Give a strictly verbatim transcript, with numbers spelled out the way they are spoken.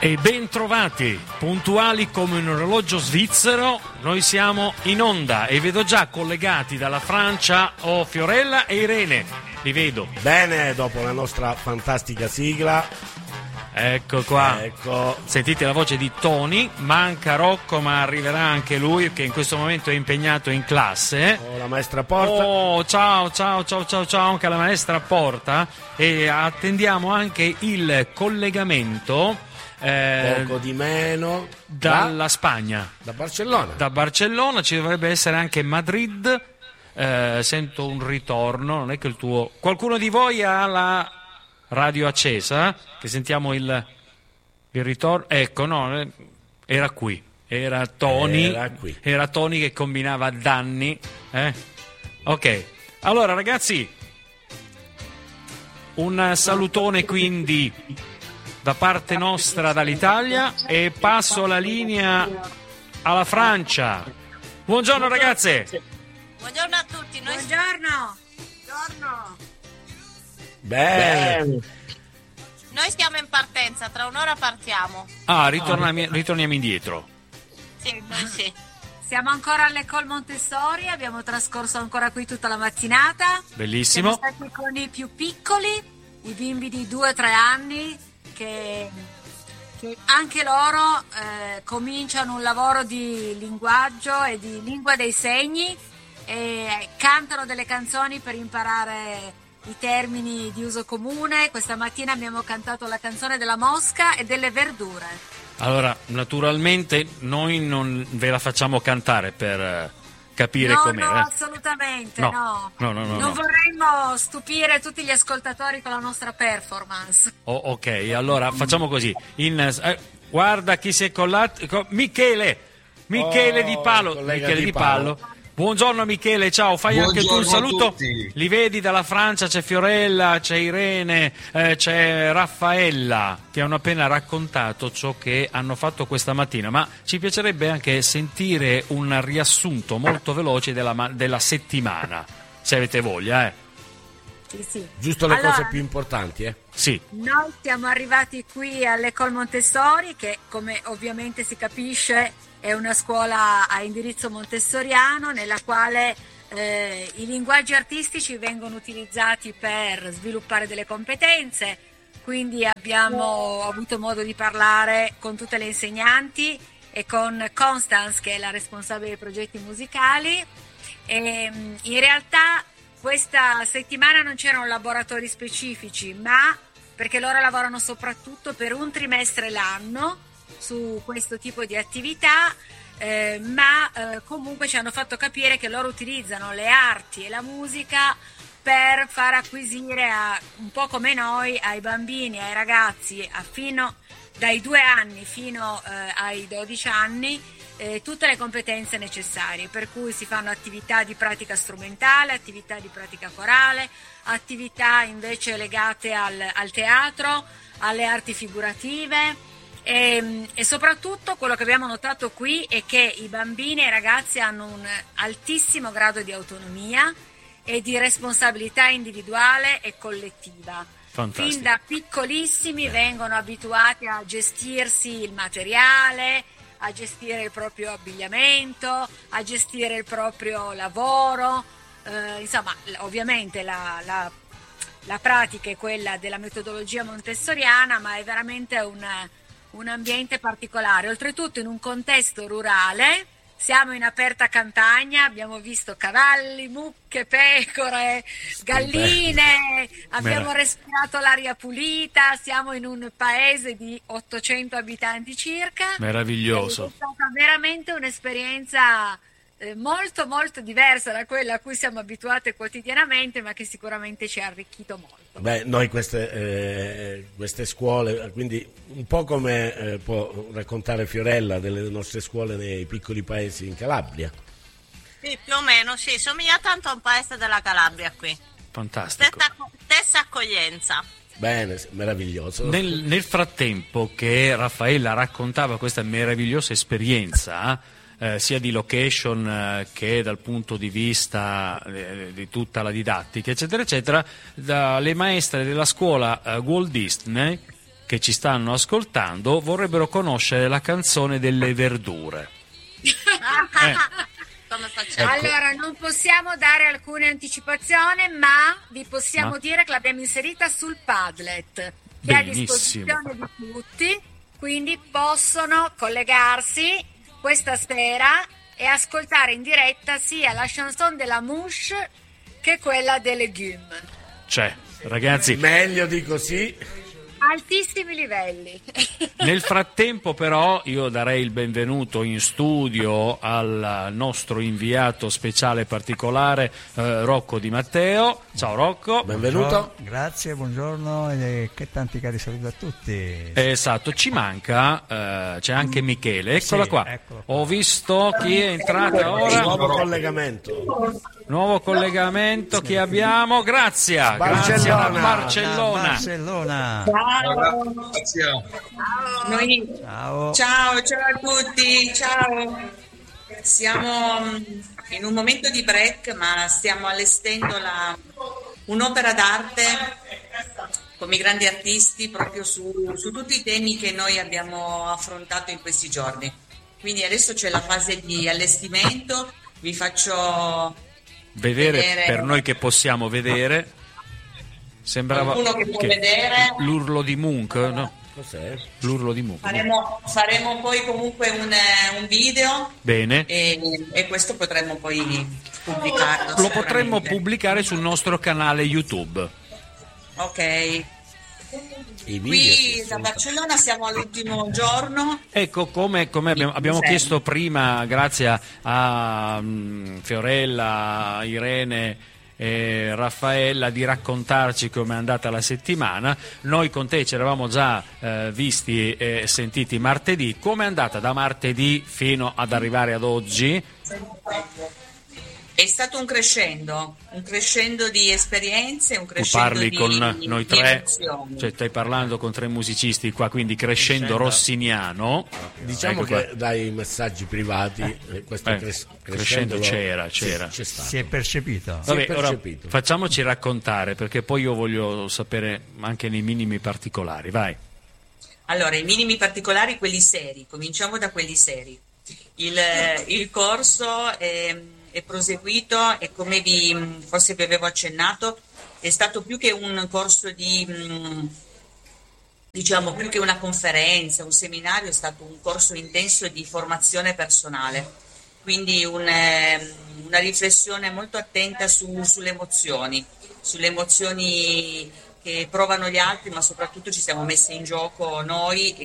E ben trovati, puntuali come un orologio svizzero, noi siamo in onda e vedo già collegati dalla Francia o oh, Fiorella e Irene, li vedo. Bene, dopo la nostra fantastica sigla. Ecco qua, ecco. Sentite la voce di Tony, manca Rocco ma arriverà anche lui che in questo momento è impegnato in classe. Oh, la maestra Porta. Oh, ciao, ciao, ciao, ciao, ciao anche alla maestra Porta e attendiamo anche il collegamento Eh, poco di meno dalla da, Spagna, da Barcellona. Da Barcellona ci dovrebbe essere anche Madrid. Eh, sento un ritorno, non è che il tuo. Qualcuno di voi ha la radio accesa? Che sentiamo il, il ritorno. Ecco, no, era qui. Era Tony. Era qui. Era Tony che combinava danni. Eh? Ok. Allora, ragazzi, un salutone quindi da parte nostra dall'Italia e passo la linea alla Francia. Buongiorno ragazze. Buongiorno a tutti. Noi Buongiorno. Buongiorno. Bene. Noi stiamo in partenza, tra un'ora partiamo. Ah, ritorniamo, ritorniamo indietro. Sì, noi sì. Siamo ancora all'École Montessori, abbiamo trascorso ancora qui tutta la mattinata. Bellissimo. Siamo stati con i più piccoli, i bimbi di due o tre anni. Che, che anche loro eh, cominciano un lavoro di linguaggio e di lingua dei segni e cantano delle canzoni per imparare i termini di uso comune. Questa mattina abbiamo cantato la canzone della mosca e delle verdure. Allora, naturalmente noi non ve la facciamo cantare per capire no, com'è. No, eh? assolutamente no. No. No, no, no, non no. vorremmo stupire tutti gli ascoltatori con la nostra performance. Oh, ok, allora facciamo così. In, eh, guarda chi si è collato. Co- Michele, Michele oh, Di Palo. Michele Di Di Palo. Palo. Buongiorno Michele, ciao, fai Buongiorno anche tu un saluto. a tutti. Li vedi dalla Francia, c'è Fiorella, c'è Irene, eh, c'è Raffaella che hanno appena raccontato ciò che hanno fatto questa mattina, ma ci piacerebbe anche sentire un riassunto molto veloce della, della settimana, se avete voglia, eh. Sì, sì. Giusto le allora, cose più importanti, eh? Sì. Noi siamo arrivati qui all'École Montessori, che come ovviamente si capisce è una scuola a indirizzo montessoriano nella quale eh, i linguaggi artistici vengono utilizzati per sviluppare delle competenze, quindi abbiamo avuto modo di parlare con tutte le insegnanti e con Constance che è la responsabile dei progetti musicali e in realtà questa settimana non c'erano laboratori specifici, ma perché loro lavorano soprattutto per un trimestre l'anno su questo tipo di attività, eh, ma eh, comunque ci hanno fatto capire che loro utilizzano le arti e la musica per far acquisire a, un po' come noi ai bambini, ai ragazzi a fino, dai due anni fino eh, ai dodici anni eh, tutte le competenze necessarie, per cui si fanno attività di pratica strumentale, attività di pratica corale, attività invece legate al, al teatro, alle arti figurative. E, e soprattutto quello che abbiamo notato qui è che i bambini e i ragazzi hanno un altissimo grado di autonomia e di responsabilità individuale e collettiva. Fantastico. Fin da piccolissimi vengono abituati a gestirsi il materiale, a gestire il proprio abbigliamento, a gestire il proprio lavoro, eh, insomma ovviamente la, la, la pratica è quella della metodologia montessoriana, ma è veramente una un ambiente particolare, oltretutto in un contesto rurale. Siamo in aperta campagna, abbiamo visto cavalli, mucche, pecore, galline, abbiamo respirato l'aria pulita, siamo in un paese di ottocento abitanti circa. Meraviglioso. È stata veramente un'esperienza eh, molto molto diversa da quella a cui siamo abituate quotidianamente, ma che sicuramente ci ha arricchito molto. Beh, noi queste, eh, queste scuole, quindi un po' come eh, può raccontare Fiorella delle nostre scuole nei piccoli paesi in Calabria. Sì, più o meno, sì, somiglia tanto a un paese della Calabria qui. Fantastico. Stessa, stessa accoglienza. Bene, meraviglioso. Nel, nel frattempo che Raffaella raccontava questa meravigliosa esperienza, eh, sia di location eh, che dal punto di vista eh, di tutta la didattica, eccetera, eccetera, dalle maestre della scuola eh, Walt Disney che ci stanno ascoltando vorrebbero conoscere la canzone delle verdure. Eh. Come facciamo? Ecco. Allora, non possiamo dare alcune anticipazioni, ma vi possiamo Ma? dire che l'abbiamo inserita sul Padlet, che è a Benissimo. disposizione di tutti, quindi possono collegarsi questa sera e ascoltare in diretta sia la chanson de la mouche che quella des légumes. Cioè, ragazzi, Meglio di così. Altissimi livelli. nel frattempo però io darei il benvenuto in studio al nostro inviato speciale particolare eh, Rocco Di Matteo. Ciao Rocco. Benvenuto. Buongiorno, grazie, buongiorno e che tanti cari saluti a tutti. Eh, Esatto, ci manca, eh, c'è anche Michele, eccola Sì, qua. eccolo qua. Ho visto chi è entrata ora. Nuovo collegamento. Nuovo collegamento, chi abbiamo? Grazia, grazie Barcellona. da Barcellona. Barcellona. Ciao. Noi- Ciao. ciao, ciao a tutti, ciao. Siamo mm, in un momento di break, ma stiamo allestendo la- un'opera d'arte come i grandi artisti proprio su, su tutti i temi che noi abbiamo affrontato in questi giorni. Quindi adesso c'è la fase di allestimento, vi faccio Vedere, vedere- per noi che possiamo vedere, sembrava Qualcuno che può che- vedere. l'urlo di Munch, no? Cos'è? L'urlo di Munch. Faremo, faremo poi comunque un, eh, un video Bene. e, e questo potremmo poi pubblicarlo. Lo potremmo sicuramente. pubblicare sul nostro canale YouTube. Ok, I video qui si da sono- Barcellona siamo all'ultimo giorno. Ecco, come, come abbiamo, abbiamo Sì. chiesto prima, grazie a mm, Fiorella, Irene e Raffaella, di raccontarci come è andata la settimana. Noi con te ci eravamo già eh, visti e sentiti martedì. Come è andata da martedì fino ad arrivare ad oggi? È stato un crescendo, un crescendo di esperienze, un Tu crescendo parli di, con di noi tre, emozioni. cioè stai parlando con tre musicisti qua, quindi crescendo, Crescendo. rossiniano. Diciamo Ecco qua. che dai messaggi privati eh, questo Eh, cres- crescendo lo- c'era, sì, c'era. c'è stato. Si è percepito. Si è Vabbè, ora percepito. facciamoci raccontare, perché poi io voglio sapere anche nei minimi particolari, vai. Allora, i minimi particolari, quelli seri, cominciamo da quelli seri. Il, il corso è, è proseguito e come vi, forse vi avevo accennato, è stato più che un corso di, mh, diciamo, più che una conferenza, un seminario, è stato un corso intenso di formazione personale. Quindi un, eh, una riflessione molto attenta su- sulle emozioni, sulle emozioni che provano gli altri, ma soprattutto ci siamo messi in gioco noi